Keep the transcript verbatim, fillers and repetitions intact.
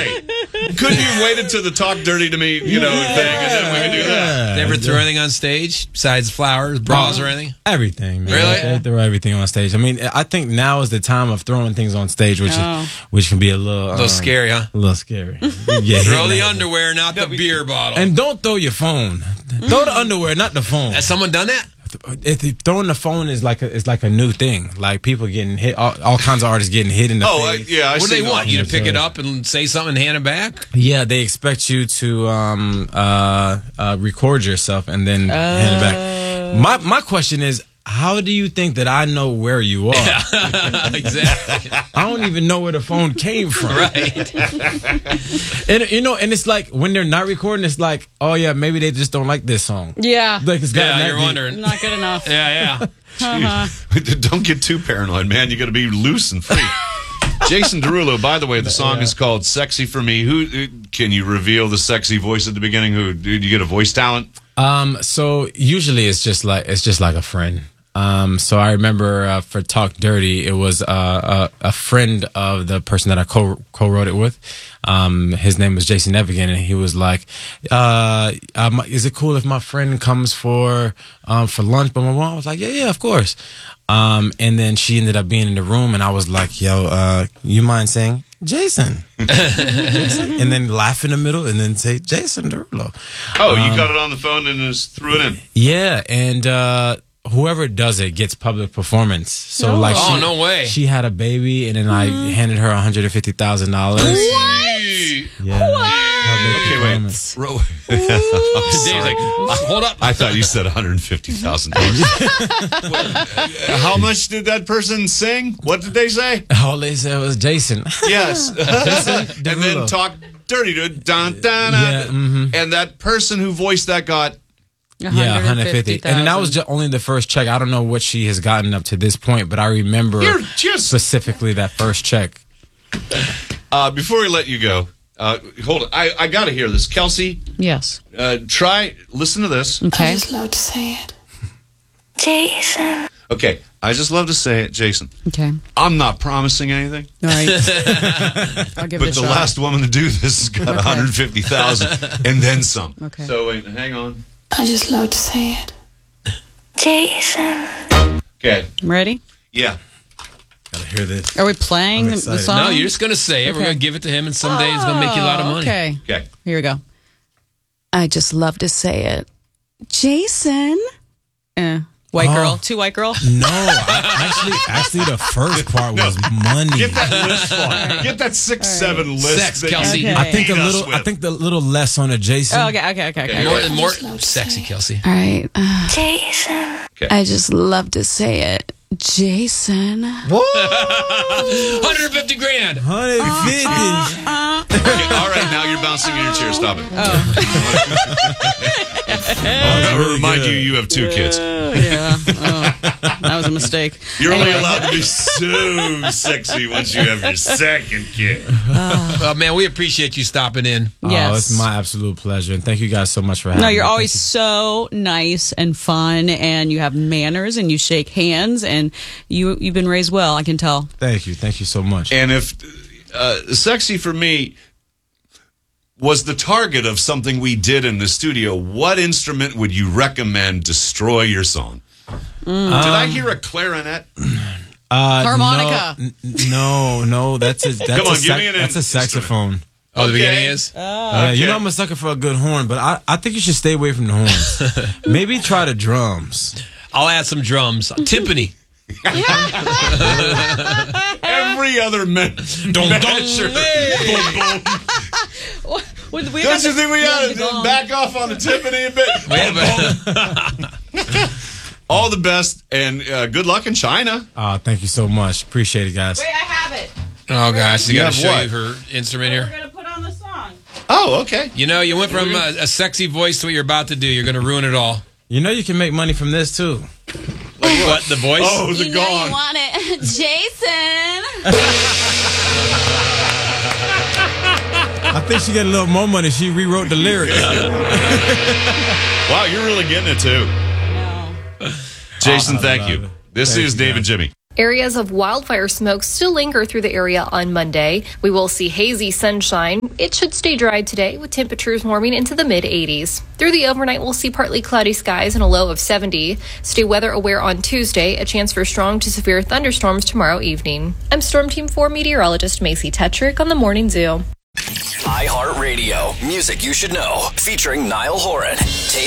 Right. Couldn't you wait until the talk dirty to me, you know, Yeah. thing, and then we can do that? They ever throw anything on stage besides flowers, bras, or anything? Everything, man. Really? They throw everything on stage. I mean, I think now is the time of throwing things on stage, which Oh. is, which can be a little, A little um, scary, huh? A little scary. Yeah, Throw hit the that. underwear, not the beer bottle. And don't throw your phone. Throw the underwear, not the phone. Has someone done that? If you- throwing the phone is like a, is like a new thing. Like people getting hit, all, all kinds of artists getting hit in the Oh, uh, face. yeah. I What do see they want? that. You to pick so- it up and say something and hand it back? Yeah, they expect you to um, uh, uh, record yourself and then hand it back. My my question is, how do you think that I know where you are? Exactly. I don't even know where the phone came from. Right. And you know, and it's like when they're not recording, it's like, oh yeah, maybe they just don't like this song. Yeah. Like it's got Yeah, that you're deep. wondering. Not good enough. Yeah, yeah. Uh-huh. Don't get too paranoid, man. You got to be loose and free. Jason Derulo, by the way, the song Yeah. is called "Sexy for Me." Who uh, can you reveal the sexy voice at the beginning? Who do you get a voice talent? Um, so usually it's just like it's just like a friend. Um, so I remember uh, for Talk Dirty, it was uh, a, a friend of the person that I co co wrote it with. Um, his name was Jason Evigan, and he was like, uh, um, "Is it cool if my friend comes for um, for lunch?" But my mom was like, "Yeah, yeah, of course." Um, and then she ended up being in the room, and I was like, "Yo, uh, you mind saying Jason?" Jason? And then laugh in the middle, and then say Jason Derulo. Oh, you got it on the phone and just threw it in. Yeah, and uh, whoever does it gets public performance. So Oh. like, Oh, she, no way. She had a baby, and then I handed her one hundred and fifty thousand dollars. Yeah. Public Okay, wait. performance. Ro- Dave's like, hold up. I thought you said one hundred fifty thousand dollars. How much did that person sing? What did they say? All they said was Jason. Yes. and then Derulo. talk dirty to it. Dun, dun, dun. Yeah, mhm. And that person who voiced that got Yeah, one hundred fifty. And that was just only the first check. I don't know what she has gotten up to this point, but I remember Here, just specifically that first check. uh, before we let you go. Uh, hold it. I, I got to hear this. Kelsey, Yes. uh, try, listen to this. Okay. love to say it. Jason. Okay. I just love to say it, Jason. Okay. I'm not promising anything, All right. I'll give but it the a shot. last woman to do this has got Okay. one hundred fifty thousand and then some. Okay. So wait, hang on. I just love to say it. Jason. Okay. Ready? Yeah. Gotta hear this. Are we playing I'm the, the excited. song? No, you're just going to say it. We're Okay. going to give it to him, and someday it's going to make you a lot of money. Okay. Okay. Here we go. I just love to say it. Jason. Eh. White Oh. girl. Two white girl. No, I, actually, actually, the first part was money. Get that list for Get that six, seven list. Sex, that you Kelsey. Okay. I think a beat us little. I with. think the little less on a Jason. Oh, okay, okay, okay, okay. More, Okay. more Just love to sexy, say it. Kelsey. All right. Uh, Jason. I just love to say it. Jason. one hundred fifty grand. one hundred fifty. Okay, all right, now you're bouncing in your chair. Stop it. That's I'll really remind good. you, you have two kids. Oh, yeah. Oh, that was a mistake. You're only Anyway. allowed to be so sexy once you have your second kid. Uh, man, we appreciate you stopping in. Yes. Oh, it's my absolute pleasure, and thank you guys so much for having No, me. you're Thank always you. so nice and fun, and you have manners, and you shake hands, and you you've been raised well. I can tell. Thank you, thank you so much. And if uh, sexy for me was the target of something we did in the studio, what instrument would you recommend destroy your song? Did I hear a clarinet? Uh, Harmonica. No, n- no, no, that's a that's Come on, a give me an that's a instrument. saxophone. Oh, the Okay. beginning is? Yeah, you know I'm a sucker for a good horn, but I, I think you should stay away from the horns. Maybe try the drums. I'll add some drums. Timpani. Every other me- measure. Boom, boom. We, we Don't got you the- think we yeah, ought the to gong. back off on the timpani a bit? Wait a minute. All the best, and uh, good luck in China. Uh, thank you so much. Appreciate it, guys. Wait, I have it. Oh, gosh. You You got to have show what? you her instrument here. gonna put on the song. Oh, okay. You know, you went from a, a sexy voice to what you're about to do. You're going to ruin it all. You know you can make money from this too. Like what? The voice? Oh, the You know gong. you want it. Jason. I think she got a little more money. She rewrote the lyrics. Wow, you're really getting it too. No. Jason, I thank love you. it. This Thank is you, David guys. Jimmy. Areas of wildfire smoke still linger through the area on Monday. We will see hazy sunshine. It should stay dry today with temperatures warming into the mid eighties. Through the overnight, we'll see partly cloudy skies and a low of seventy. Stay weather aware on Tuesday, a chance for strong to severe thunderstorms tomorrow evening. I'm Storm Team four meteorologist Macy Tetrick on the Morning Zoo. iHeartRadio, music you should know, featuring Niall Horan.